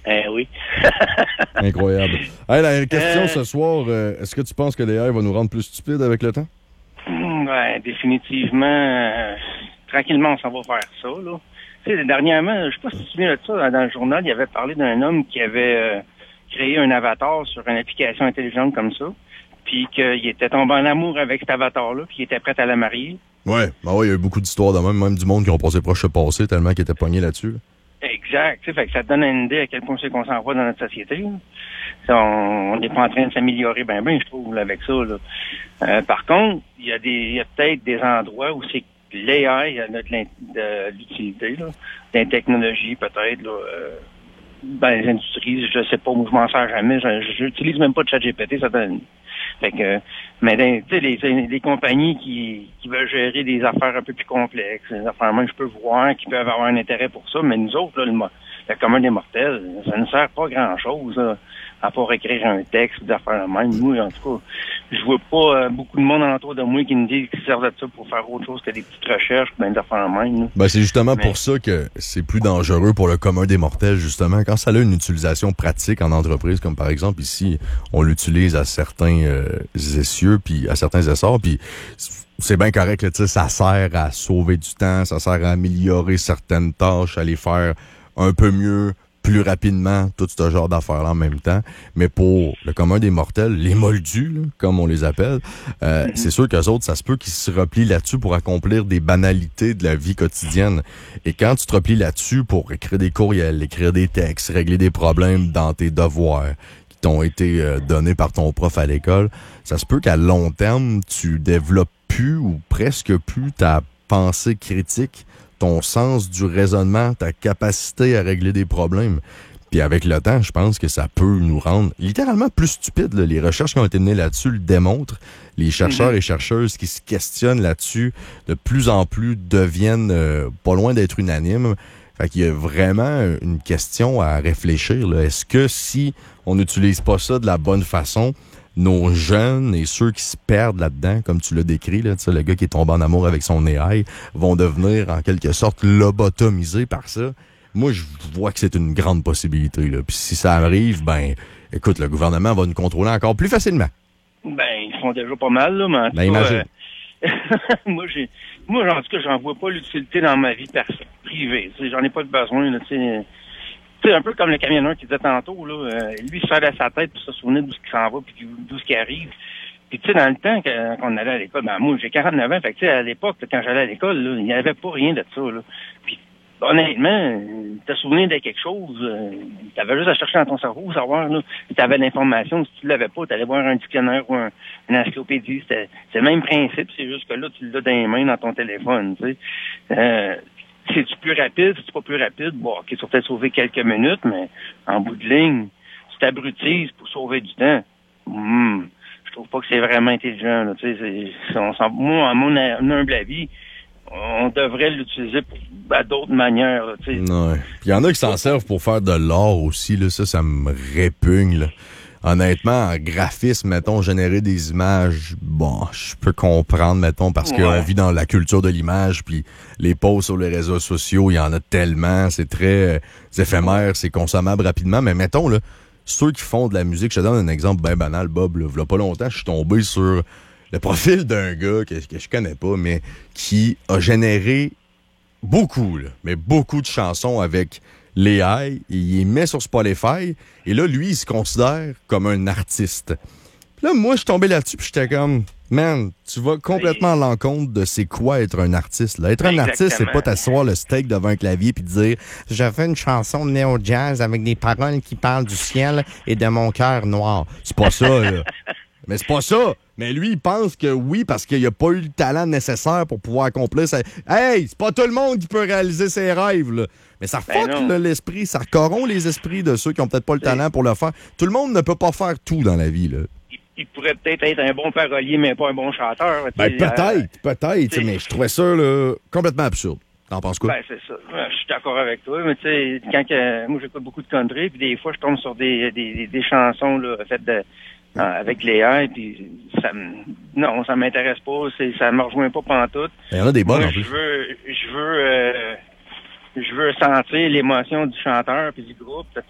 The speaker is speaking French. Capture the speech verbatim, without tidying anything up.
Eh oui. Incroyable. Hey, la question Euh, ce soir, euh, est-ce que tu penses que l'A I va nous rendre plus stupides avec le temps? Ouais, définitivement. euh, tranquillement, on s'en va faire ça, là. Tu sais, dernièrement, je sais pas si tu te souviens de ça, dans le journal, il avait parlé d'un homme qui avait euh, créé un avatar sur une application intelligente comme ça, puis qu'il était tombé en amour avec cet avatar-là, puis il était prêt à la marier. Ouais. Ben ouais, il y a eu beaucoup d'histoires de même, même du monde qui ont passé proche de passer tellement qu'ils étaient pognés là-dessus. Là. Exact. Tu sais, fait que ça te donne une idée à quel point c'est qu'on s'en va dans notre société. Là. Ça, on n'est pas en train de s'améliorer bien, bien, je trouve, là, avec ça. Là. Euh, par contre, il y a des, il y a peut-être des endroits où c'est que l'A I a de, l'in- de l'utilité, là, des technologies peut-être, là, euh, dans les industries, je sais pas, moi je m'en sers jamais, je j'utilise même pas de ChatGPT, ça donne. Fait que, mais ben, tu sais, les, les compagnies qui, qui veulent gérer des affaires un peu plus complexes, des affaires même je peux voir qui peuvent avoir un intérêt pour ça, mais nous autres, là, le, mo- le commun des mortels, ça ne sert pas grand-chose, là, à part écrire un texte ou d'affaires de même. Moi, en tout cas, je vois pas euh, beaucoup de monde autour de moi qui me dit qu'ils servent de ça pour faire autre chose que des petites recherches, ben d'affaires de même. Là. Ben, c'est justement Mais- pour ça que c'est plus dangereux pour le commun des mortels, justement. Quand ça a une utilisation pratique en entreprise, comme par exemple ici, on l'utilise à certains euh, essieux, puis à certains essors, puis c'est bien correct, là, tu sais, ça sert à sauver du temps, ça sert à améliorer certaines tâches, à les faire un peu mieux, plus rapidement, tout ce genre d'affaires-là en même temps. Mais pour le commun des mortels, les moldus, là, comme on les appelle, euh, mm-hmm. c'est sûr qu'eux autres, ça se peut qu'ils se replient là-dessus pour accomplir des banalités de la vie quotidienne. Et quand tu te replies là-dessus pour écrire des courriels, écrire des textes, régler des problèmes dans tes devoirs qui t'ont été euh, donnés par ton prof à l'école, ça se peut qu'à long terme, tu développes plus ou presque plus ta pensée critique, ton sens du raisonnement, ta capacité à régler des problèmes. Puis avec le temps, je pense que ça peut nous rendre littéralement plus stupides. Là. Les recherches qui ont été menées là-dessus le démontrent. Les chercheurs mm-hmm. et chercheuses qui se questionnent là-dessus, de plus en plus deviennent euh, pas loin d'être unanimes. Fait qu'il y a vraiment une question à réfléchir. Là. Est-ce que si on n'utilise pas ça de la bonne façon, nos jeunes et ceux qui se perdent là-dedans, comme tu l'as décrit, là, le gars qui est tombé en amour avec son A I, vont devenir en quelque sorte lobotomisés par ça. Moi, je vois que c'est une grande possibilité. Là. Puis si ça arrive, ben, écoute, le gouvernement va nous contrôler encore plus facilement. Ben, ils font déjà pas mal, là, mais en tout ben, cas, imagine. Euh, moi, j'ai, moi, en tout cas, j'en vois pas l'utilité dans ma vie pers- privée. T'sais, j'en ai pas de besoin, là, tu sais. C'est un peu comme le camionneur qui disait tantôt, là, euh, lui, il se fait à sa tête pour se souvenir d'où ce qui s'en va puis d'où ce qui arrive. Puis, tu sais, dans le temps que, qu'on allait à l'école, ben, moi, j'ai quarante-neuf ans, fait que, tu sais, à l'époque, quand j'allais à l'école, là, il n'y avait pas rien de ça, là. Puis, honnêtement, te souvenir de quelque chose, euh, t'avais juste à chercher dans ton cerveau, savoir, là, si t'avais l'information, si tu l'avais pas, t'allais voir un dictionnaire ou un, une encyclopédie, c'était, c'est le même principe, c'est juste que là, tu l'as dans les mains, dans ton téléphone, tu sais. Euh, c'est-tu plus rapide, c'est-tu pas plus rapide? Bon, ok, ça va peut-être sauver quelques minutes, mais en bout de ligne, tu t'abrutises pour sauver du temps. Hmm, je trouve pas que c'est vraiment intelligent, là, tu sais, c'est, c'est, on s'en, moi, à mon humble avis, on devrait l'utiliser pour, à d'autres manières, là, tu sais. Ouais. Puis il y en a qui s'en servent pour faire de l'art aussi, là, ça, ça me répugne, là. Honnêtement, en graphisme, mettons, générer des images, bon, je peux comprendre, mettons, parce ouais. qu'on vit dans la culture de l'image, puis les posts sur les réseaux sociaux, il y en a tellement, c'est très euh, éphémère, c'est consommable rapidement, mais mettons, là, ceux qui font de la musique, je te donne un exemple bien banal, Bob, là, il y a pas longtemps, je suis tombé sur le profil d'un gars que, que je connais pas, mais qui a généré beaucoup, là, mais beaucoup de chansons avec l'A I, il les met sur Spotify, et là, lui, il se considère comme un artiste. Puis là, moi, je suis tombé là-dessus, puis j'étais comme, man, tu vas complètement à l'encontre de c'est quoi être un artiste. Là. Être un Exactement. artiste, c'est pas t'asseoir le steak devant un clavier puis dire « Je fais une chanson de néo-jazz avec des paroles qui parlent du ciel et de mon cœur noir. » C'est pas ça, là. Mais c'est pas ça. Mais lui, il pense que oui, parce qu'il a pas eu le talent nécessaire pour pouvoir accomplir ça. Hey, c'est pas tout le monde qui peut réaliser ses rêves, là. Mais ça fuck ben là, l'esprit, ça corrompt les esprits de ceux qui ont peut-être pas le talent pour le faire. Tout le monde ne peut pas faire tout dans la vie, là. Il, il pourrait peut-être être un bon parolier, mais pas un bon chanteur. Ben peut-être, euh, peut-être, mais je trouvais ça là, complètement absurde. T'en penses quoi? Ben, c'est ça. Je suis d'accord avec toi, mais tu sais, quand que, moi, j'écoute beaucoup de country, puis des fois, je tombe sur des, des, des chansons, là, faites de, euh, avec les airs, puis ça me, non, ça m'intéresse pas, c'est, ça me rejoint pas pantoute. Il y en a des bonnes, moi, en plus. Je veux, je veux, euh, je veux sentir l'émotion du chanteur puis du groupe.